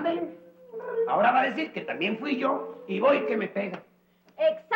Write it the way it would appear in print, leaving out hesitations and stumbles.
ven. Ahora va a decir que también fui yo y voy que me pega. Exacto.